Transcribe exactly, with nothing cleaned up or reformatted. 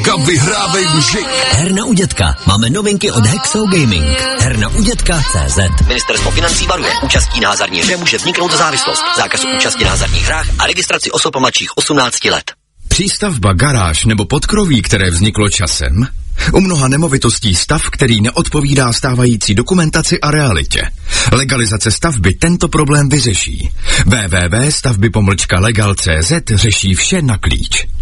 dětka, vyhrávej mžik. Herna u dětka. Máme novinky od Hexo Gaming. Herna u dětka tečka cé zet. Ministerstvo financí varuje. Účastí na hazardní hře může vzniknout závislost. Zákaz účasti na hazardních hrách a registraci osob mladších osmnácti let. Přístavba, garáž nebo podkroví, které vzniklo časem? U mnoha nemovitostí stav, který neodpovídá stávající dokumentaci a realitě. Legalizace stavby tento problém vyřeší. w w w tečka stavby pomlčka legal tečka cé zet řeší vše na klíč.